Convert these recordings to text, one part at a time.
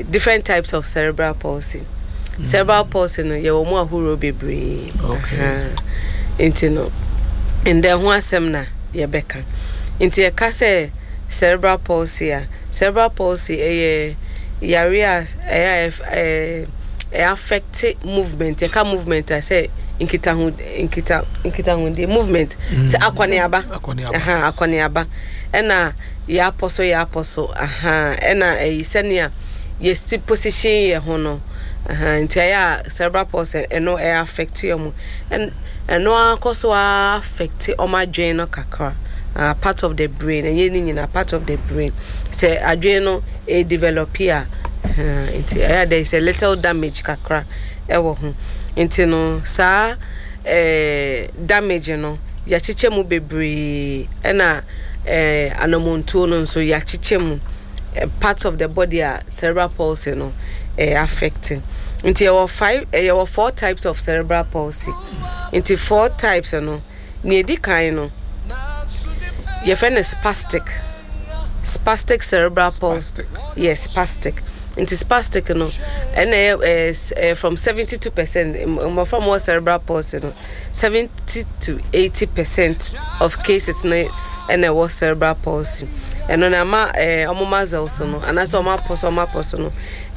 different types of cerebral palsy. Cerebral palsy no ye wo mo ahuro bebre. Okay. Inti no. And then ho asem na ye beka. Inti ye ka say cerebral palsy a. Cerebral palsy yare affect movement. Ye ka movement I say inkita hunde movement. Say akwaniaba. Akwaniaba. Ena ya poso ena senia ye position ye hono nti ya cerebral palsy eno affect you eno akoso affect omadwen no kakra part of the brain and ye ni part of the brain say adwen no develop here nti there is a little damage kakra ewo ho nti no sa damage no ya chiche mu bebre ena anamontuo no so ya chiche mu parts of the body are cerebral palsy no affecting. Into your 4 types of cerebral palsy. Into 4 types no. Near the kind no. Your friend is spastic cerebral palsy. Yes, spastic. Into spastic no. And from 72% from more cerebral palsy no. 70 to 80% of cases no and there was cerebral palsy. And on ama muscles no and as oma poso no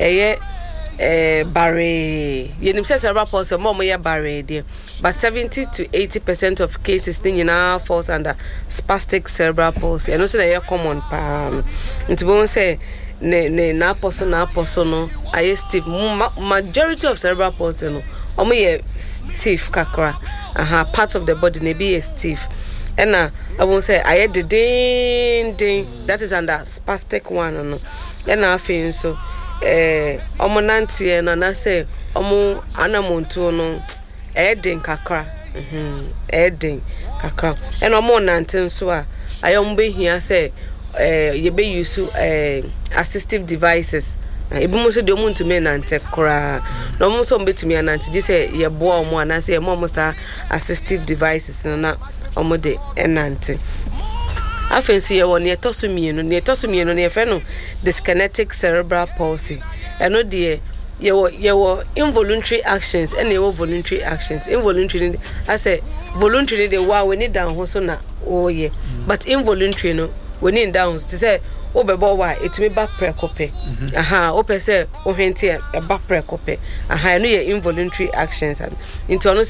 bare yenim say cerebral palsy mo ya bare there but 70 to 80% of cases thing now falls under spastic cerebral palsy and also they are common nti bon say na poso no I stiff majority of cerebral palsy no omo ye stiff kakra part of the body ne be stiff. And I won't say I had the ding that is under spastic one no. And I feel so omo nanti and I say omo anamontu no ding kakra ding kakra and omo nanti so I be here say you be use assistive devices. Ebumo so de omo ntumi nante kra no omo so betumi anante ji say ye bo omo anase ye mo sa assistive devices na omo de enante afensi ye won ye tosumienu ne fe no dyskinetic cerebral palsy eno de ye wo involuntary actions and ye wo voluntary actions. Involuntary I say voluntary de wa we need down ho so na oye but involuntary no we need down to say obebo wa etumi ba prekope ope say o hwenti e ba prekope no ye involuntary actions into